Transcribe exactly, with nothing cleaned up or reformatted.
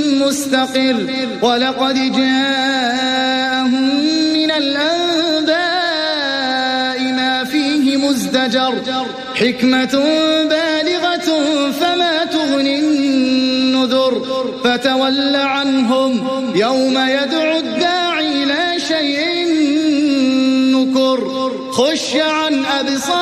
مستقر ولقد جاءهم من الأنباء ما فيه مزدجر حكمة بالغة فما تغني النذر فتول عنهم يوم يدعو الداعي إلى شيء نكر خش عن أبصار